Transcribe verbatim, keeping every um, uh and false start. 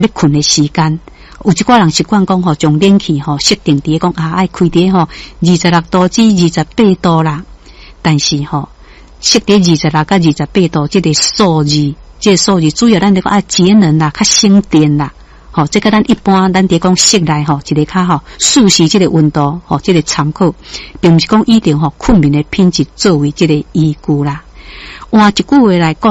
要困的时间。有一寡人习惯讲吼，将冷气吼设定伫讲啊，爱开伫吼二十六度至二十八度啦。但是吼，设伫二十六到二十八度，这个数字，这个数字主要咱咧讲爱节能啦，较省电啦。吼，这个咱一般咱伫讲室内吼，一个较吼舒适这个温度吼，这个参考，并毋是讲一定吼困眠的品质作为这个依据啦。换一句话来讲。